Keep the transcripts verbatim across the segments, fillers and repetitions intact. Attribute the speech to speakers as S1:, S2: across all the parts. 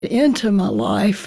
S1: into my life.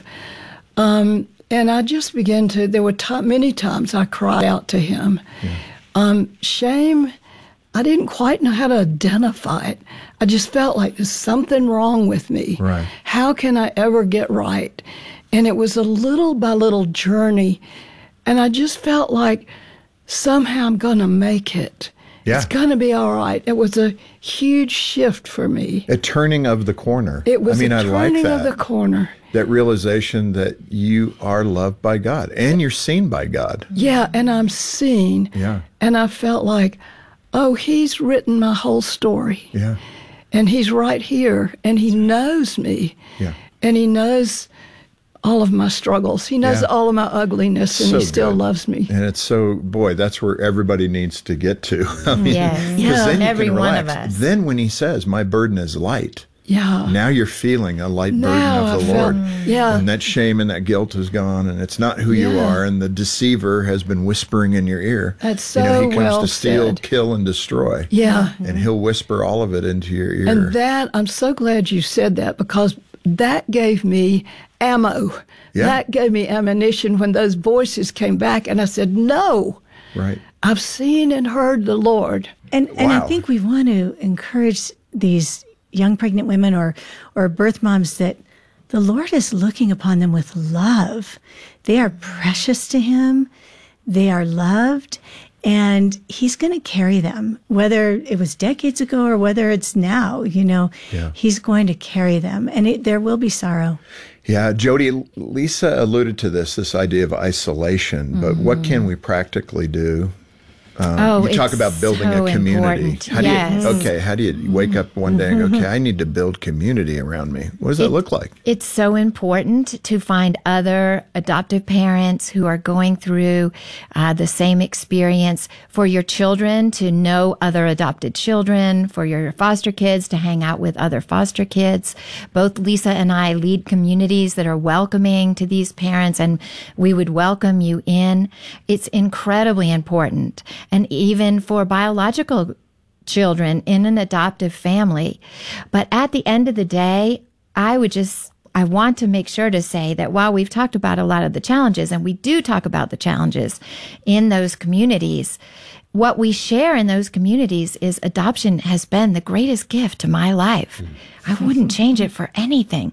S1: Um, and I just began to, there were t- many times I cried out to him. Yeah. Um, shame, I didn't quite know how to identify it. I just felt like there's something wrong with me.
S2: Right.
S1: How can I ever get right? And it was a little by little journey. And I just felt like somehow I'm going to make it.
S2: Yeah.
S1: It's going to be all right. It was a huge shift for me.
S2: A turning of the corner.
S1: It was
S2: I mean,
S1: a
S2: I
S1: turning
S2: like that.
S1: of the corner.
S2: That realization that you are loved by God and you're seen by God.
S1: Yeah, and I'm seen.
S2: Yeah.
S1: And I felt like, oh, he's written my whole story.
S2: Yeah.
S1: And he's right here, and he knows me.
S2: Yeah.
S1: And he knows all of my struggles. He knows
S2: Yeah.
S1: all of my ugliness, and
S2: So
S1: he still
S2: good.
S1: loves me.
S2: And it's so, boy, that's where everybody needs to get to. I mean,
S3: Yes.
S2: 'cause
S1: Yeah.
S2: then you
S3: Every
S2: can
S3: one of
S2: relax.
S3: us.
S2: Then when he says, my burden is light,
S1: Yeah.
S2: now you're feeling a light
S1: Now
S2: burden of
S1: I
S2: the
S1: felt-
S2: Lord.
S1: yeah.
S2: And that shame and that guilt is gone, and it's not who you
S1: Yeah.
S2: are, and the deceiver has been whispering in your ear.
S1: That's
S2: You know,
S1: so
S2: he comes
S1: well
S2: to steal,
S1: said.
S2: kill, and destroy.
S1: Yeah.
S2: And he'll whisper all of it into your ear.
S1: And that, I'm so glad you said that, because that gave me ammo.
S2: Yeah.
S1: That gave me ammunition when those voices came back, and I said, no,
S2: Right.
S1: I've seen and heard the Lord.
S4: And and I
S2: Wow.
S4: think we want to encourage these young pregnant women or or birth moms that the Lord is looking upon them with love. They are precious to him. They are loved, and he's going to carry them, whether it was decades ago or whether it's now, you know,
S2: Yeah.
S4: he's going to carry them, and it, there will be sorrow.
S2: Yeah, Jody, Lisa alluded to this, this idea of isolation, but what can we practically do? Um,
S3: Oh,
S2: you talk
S3: it's
S2: about building
S3: so
S2: a community.
S3: important.
S2: How do
S3: Yes.
S2: you, okay, how do you wake up one day and go, okay, I need to build community around me? What does that
S3: It-
S2: look like?
S3: It's so important to find other adoptive parents who are going through uh, the same experience, for your children to know other adopted children, for your foster kids to hang out with other foster kids. Both Lisa and I lead communities that are welcoming to these parents, and we would welcome you in. It's incredibly important. And even for biological children in an adoptive family. But at the end of the day, I would just, I want to make sure to say that while we've talked about a lot of the challenges, and we do talk about the challenges in those communities, what we share in those communities is adoption has been the greatest gift to my life. I wouldn't change it for anything.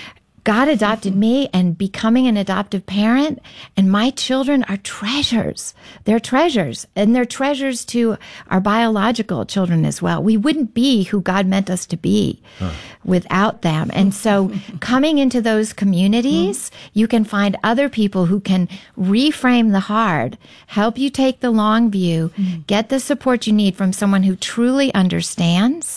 S3: God adopted me, and becoming an adoptive parent, and my children are treasures. They're treasures, and they're treasures to our biological children as well. We wouldn't be who God meant us to be huh. without them. And so coming into those communities, you can find other people who can reframe the hard, help you take the long view, get the support you need from someone who truly understands.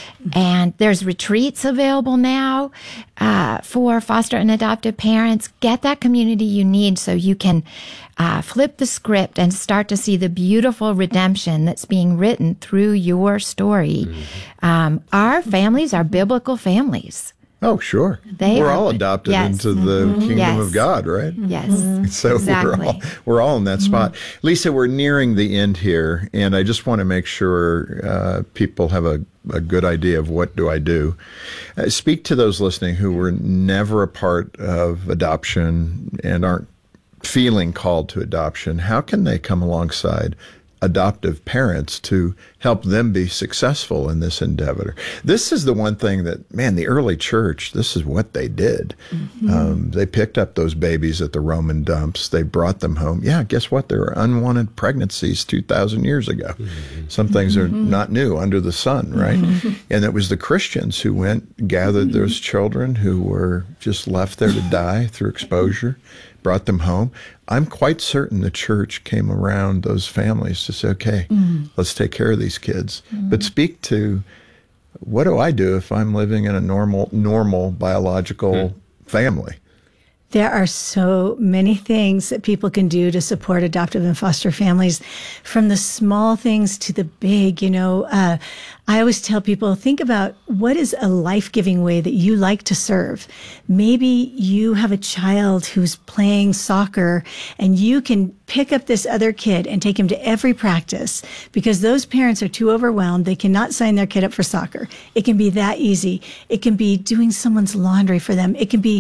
S3: And there's retreats available now uh, for foster and adoptive parents. Get that community you need so you can uh, flip the script and start to see the beautiful redemption that's being written through your story. Mm-hmm. Um, our families are biblical families.
S2: Oh, sure.
S3: They
S2: we're
S3: are,
S2: all adopted
S3: yes.
S2: into the
S3: Mm-hmm.
S2: kingdom
S3: yes.
S2: of God, right?
S3: Yes.
S2: Mm-hmm. So
S3: exactly.
S2: we're all we're all in that mm-hmm. spot. Lisa, we're nearing the end here, and I just want to make sure uh, people have a, a good idea of what do I do. Uh, speak to those listening who were never a part of adoption and aren't feeling called to adoption. How can they come alongside adoptive parents to help them be successful in this endeavor? This is the one thing that, man, the early church, this is what they did. Mm-hmm. Um, they picked up those babies at the Roman dumps. They brought them home. Yeah, guess what? There were unwanted pregnancies two thousand years ago. Mm-hmm. Some things are mm-hmm. not new under the sun, right? Mm-hmm. And it was the Christians who went, gathered mm-hmm. those children who were just left there to die through exposure, brought them home. I'm quite certain the church came around those families to say, okay, mm. let's take care of these kids. Mm. But speak to, what do I do if I'm living in a normal, normal biological mm. family?
S4: There are so many things that people can do to support adoptive and foster families, from the small things to the big. You know, uh, I always tell people, think about what is a life-giving way that you like to serve. Maybe you have a child who's playing soccer and you can pick up this other kid and take him to every practice because those parents are too overwhelmed. They cannot sign their kid up for soccer. It can be that easy. It can be doing someone's laundry for them. It can be